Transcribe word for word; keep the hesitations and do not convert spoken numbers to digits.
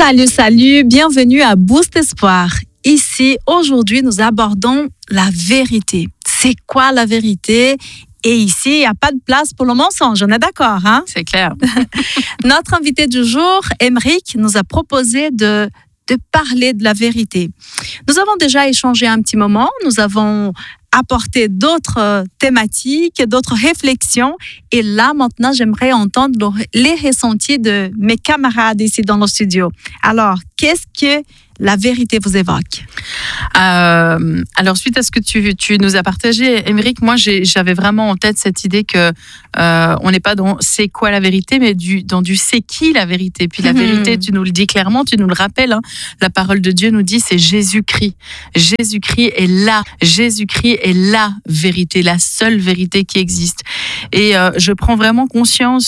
Salut, salut, bienvenue à Boost Espoir. Ici, aujourd'hui, nous abordons la vérité. C'est quoi la vérité? Et ici, il n'y a pas de place pour le mensonge, on est d'accord, hein? C'est clair. Notre invité du jour, Aymeric, nous a proposé de, de parler de la vérité. Nous avons déjà échangé un petit moment, nous avons apporté d'autres thématiques, d'autres réflexions. Et là, maintenant, j'aimerais entendre les ressentis de mes camarades ici dans le studio. Alors, qu'est-ce que la vérité vous évoque? Euh, alors, suite à ce que tu, tu nous as partagé, Aymeric, moi, j'ai, j'avais vraiment en tête cette idée que euh, on n'est pas dans c'est quoi la vérité, mais du, dans du c'est qui la vérité. Puis la mmh. vérité, tu nous le dis clairement, tu nous le rappelles. Hein, la parole de Dieu nous dit c'est Jésus-Christ. Jésus-Christ est là. Jésus-Christ est la vérité, la seule vérité qui existe. Et euh, je prends vraiment conscience